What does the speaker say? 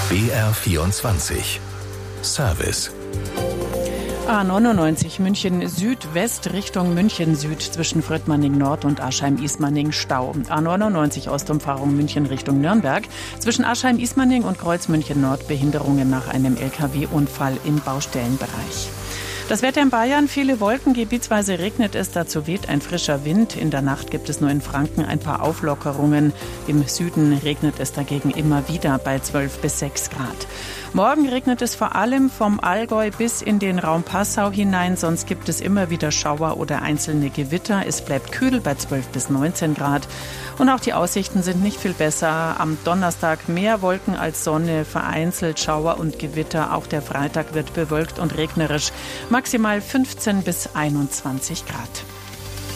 BR24 Service. A99 München Südwest Richtung München Süd zwischen Fröttmanning Nord und Aschheim-Ismaning Stau. A99 Ostumfahrung München Richtung Nürnberg zwischen Aschheim-Ismaning und Kreuz München Nord Behinderungen nach einem LKW-Unfall im Baustellenbereich. Das Wetter in Bayern, viele Wolken, gebietsweise regnet es, dazu weht ein frischer Wind. In der Nacht gibt es nur in Franken ein paar Auflockerungen. Im Süden regnet es dagegen immer wieder bei 12 bis 6 Grad. Morgen regnet es vor allem vom Allgäu bis in den Raum Passau hinein, sonst gibt es immer wieder Schauer oder einzelne Gewitter. Es bleibt kühl bei 12 bis 19 Grad. Und auch die Aussichten sind nicht viel besser. Am Donnerstag mehr Wolken als Sonne, vereinzelt Schauer und Gewitter. Auch der Freitag wird bewölkt und regnerisch. Maximal 15 bis 21 Grad.